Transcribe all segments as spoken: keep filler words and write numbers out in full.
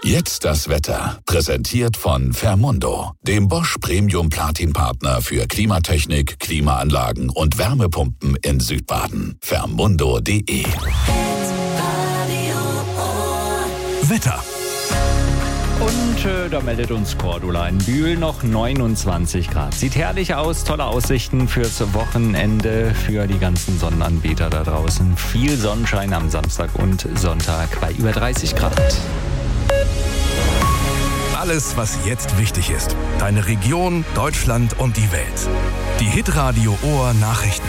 Jetzt das Wetter. Präsentiert von Fermundo, dem Bosch Premium Platin Partner für Klimatechnik, Klimaanlagen und Wärmepumpen in Südbaden. Fermundo punkt de. Wetter. Und äh, da meldet uns Cordula in Bühl noch neunundzwanzig Grad. Sieht herrlich aus, tolle Aussichten fürs Wochenende, für die ganzen Sonnenanbeter da draußen. Viel Sonnenschein am Samstag und Sonntag bei über dreißig Grad. Alles, was jetzt wichtig ist. Deine Region, Deutschland und die Welt. Die Hitradio Ohr Nachrichten.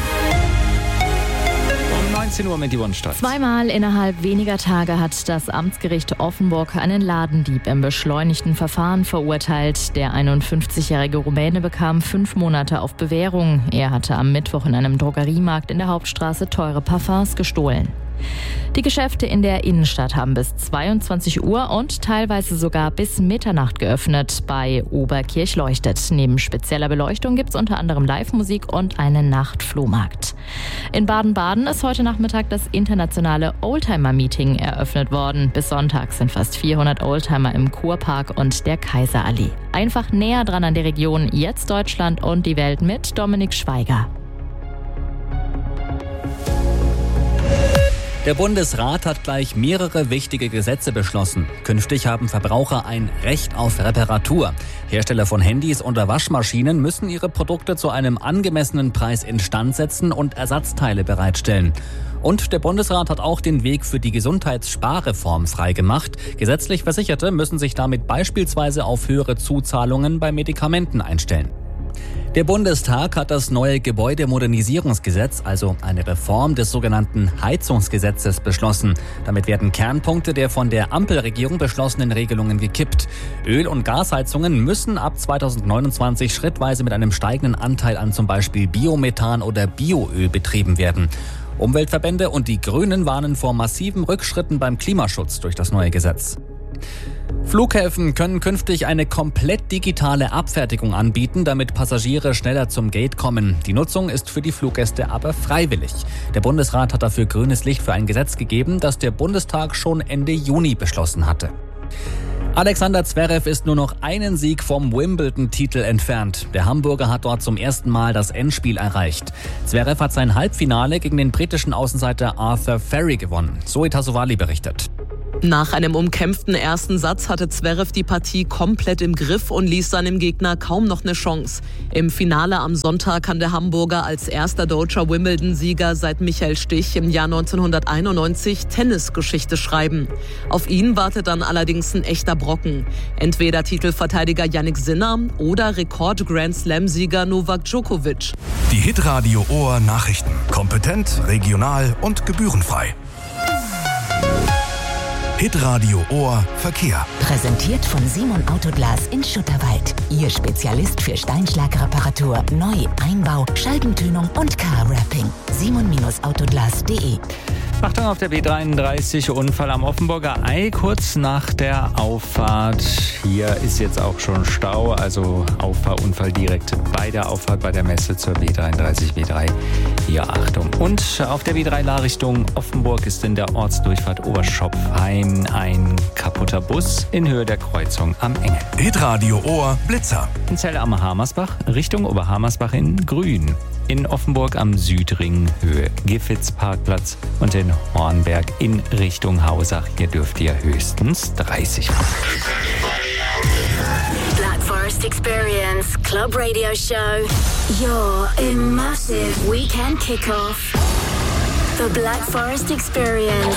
Um neunzehn Uhr mit die Wunschstadt. Zweimal innerhalb weniger Tage hat das Amtsgericht Offenburg einen Ladendieb im beschleunigten Verfahren verurteilt. Der einundfünfzigjährige Rumäne bekam fünf Monate auf Bewährung. Er hatte am Mittwoch in einem Drogeriemarkt in der Hauptstraße teure Parfums gestohlen. Die Geschäfte in der Innenstadt haben bis zweiundzwanzig Uhr und teilweise sogar bis Mitternacht geöffnet. Bei Oberkirch leuchtet. Neben spezieller Beleuchtung gibt es unter anderem Live-Musik und einen Nachtflohmarkt. In Baden-Baden ist heute Nachmittag das internationale Oldtimer-Meeting eröffnet worden. Bis Sonntag sind fast vierhundert Oldtimer im Kurpark und der Kaiserallee. Einfach näher dran an der Region, jetzt Deutschland und die Welt mit Dominik Schweiger. Der Bundesrat hat gleich mehrere wichtige Gesetze beschlossen. Künftig haben Verbraucher ein Recht auf Reparatur. Hersteller von Handys oder Waschmaschinen müssen ihre Produkte zu einem angemessenen Preis instand setzen und Ersatzteile bereitstellen. Und der Bundesrat hat auch den Weg für die Gesundheitssparreform freigemacht. Gesetzlich Versicherte müssen sich damit beispielsweise auf höhere Zuzahlungen bei Medikamenten einstellen. Der Bundestag hat das neue Gebäudemodernisierungsgesetz, also eine Reform des sogenannten Heizungsgesetzes, beschlossen. Damit werden Kernpunkte der von der Ampelregierung beschlossenen Regelungen gekippt. Öl- und Gasheizungen müssen ab zweitausendneunundzwanzig schrittweise mit einem steigenden Anteil an zum Beispiel Biomethan oder Bioöl betrieben werden. Umweltverbände und die Grünen warnen vor massiven Rückschritten beim Klimaschutz durch das neue Gesetz. Flughäfen können künftig eine komplett digitale Abfertigung anbieten, damit Passagiere schneller zum Gate kommen. Die Nutzung ist für die Fluggäste aber freiwillig. Der Bundesrat hat dafür grünes Licht für ein Gesetz gegeben, das der Bundestag schon Ende Juni beschlossen hatte. Alexander Zverev ist nur noch einen Sieg vom Wimbledon-Titel entfernt. Der Hamburger hat dort zum ersten Mal das Endspiel erreicht. Zverev hat sein Halbfinale gegen den britischen Außenseiter Arthur Ferry gewonnen. Zoe Tassovali berichtet. Nach einem umkämpften ersten Satz hatte Zverev die Partie komplett im Griff und ließ seinem Gegner kaum noch eine Chance. Im Finale am Sonntag kann der Hamburger als erster deutscher Wimbledon-Sieger seit Michael Stich im Jahr neunzehnhunderteinundneunzig Tennisgeschichte schreiben. Auf ihn wartet dann allerdings ein echter Brocken. Entweder Titelverteidiger Jannik Sinner oder Rekord-Grand-Slam-Sieger Novak Djokovic. Die Hitradio Ohr Nachrichten. Kompetent, regional und gebührenfrei. Hitradio Ohr Verkehr. Präsentiert von Simon Autoglas in Schutterwald. Ihr Spezialist für Steinschlagreparatur, Neu-, Einbau, Scheibentönung und Car-Wrapping. simon Autoglas punkt de. Achtung auf der B dreiunddreißig, Unfall am Offenburger Ei, kurz nach der Auffahrt. Hier ist jetzt auch schon Stau, also Auffahrunfall direkt bei der Auffahrt bei der Messe zur B dreiunddreißig, B drei. Hier Achtung. Und auf der B drei La Richtung Offenburg ist in der Ortsdurchfahrt Oberschopfheim ein kaputter Bus in Höhe der Kreuzung am Engel. Hitradio Ohr Blitzer. In Zell am Hamersbach, Richtung Oberhamersbach in Grün. In Offenburg am Südring Höhe Giffitz-Parkplatz und in Hornberg in Richtung Hausach. Hier dürft ihr höchstens dreißig fahren. Black Forest Experience Club Radio Show. Your immersive weekend kickoff. The Black Forest Experience